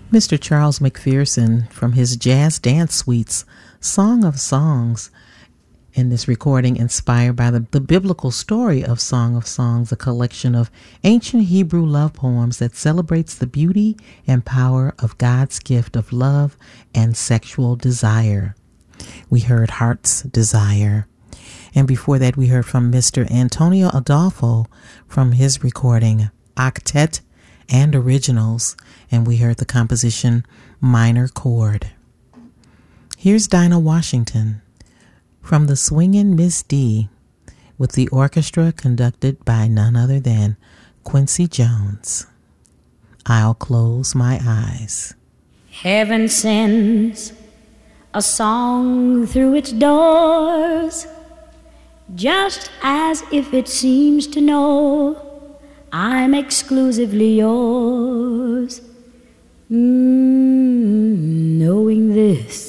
Mr. Charles McPherson from his Jazz Dance Suites, Song of Songs, in this recording inspired by the biblical story of Song of Songs, a collection of ancient Hebrew love poems that celebrates the beauty and power of God's gift of love and sexual desire. We heard Heart's Desire. And before that, we heard from Mr. Antonio Adolfo from his recording Octet and Originals, and we heard the composition Minor Chord. Here's Dinah Washington from the Swingin' Miss D with the orchestra conducted by none other than Quincy Jones. I'll Close My Eyes. Heaven sends a song through its doors, just as if it seems to know I'm exclusively yours. Knowing this,